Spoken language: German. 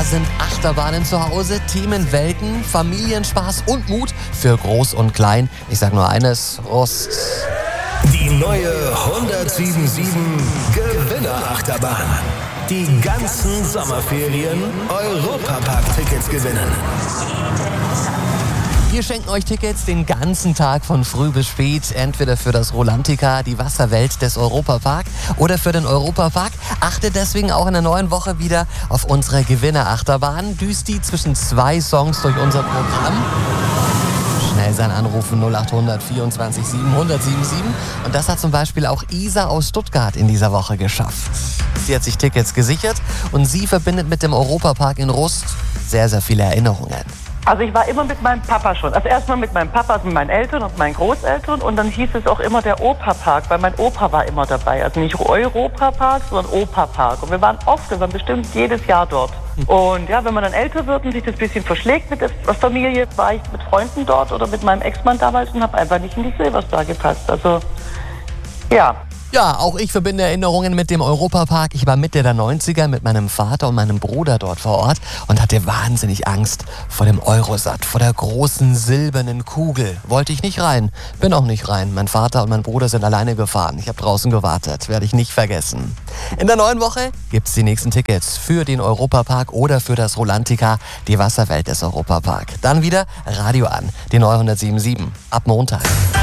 Da sind Achterbahnen zu Hause, Themenwelten, Familienspaß und Mut für Groß und Klein. Ich sag nur eines, Prost. Die neue 1077 Gewinnerachterbahn. Die ganzen Sommerferien Europapark-Tickets gewinnen. Wir schenken euch Tickets den ganzen Tag von früh bis spät, entweder für das Rolantica, die Wasserwelt des Europapark oder für den Europapark. Achtet deswegen auch in der neuen Woche wieder auf unsere Gewinnerachterbahn. Düst die zwischen 2 Songs durch unser Programm. Schnell sein Anrufen 0800 24 777. Und das hat zum Beispiel auch Isa aus Stuttgart in dieser Woche geschafft. Sie hat sich Tickets gesichert und sie verbindet mit dem Europapark in Rust sehr, sehr viele Erinnerungen. Also ich war immer mit meinem Papa schon. Also erstmal mit meinem Papa, also mit meinen Eltern und meinen Großeltern. Und dann hieß es auch immer der Opa-Park, weil mein Opa war immer dabei. Also nicht Europa-Park, sondern Opa-Park. Und wir waren bestimmt jedes Jahr dort. Und ja, wenn man dann älter wird und sich das ein bisschen verschlägt mit der Familie, war ich mit Freunden dort oder mit meinem Ex-Mann damals und habe einfach nicht in die Silverstar gepasst. Also, ja. Ja, auch ich verbinde Erinnerungen mit dem Europapark. Ich war Mitte der 90er mit meinem Vater und meinem Bruder dort vor Ort und hatte wahnsinnig Angst vor dem Eurosat, vor der großen silbernen Kugel. Wollte ich nicht rein, bin auch nicht rein. Mein Vater und mein Bruder sind alleine gefahren. Ich habe draußen gewartet, werde ich nicht vergessen. In der neuen Woche gibt's die nächsten Tickets für den Europapark oder für das Rolantica, die Wasserwelt des Europapark. Dann wieder Radio an, die neue 1077, ab Montag.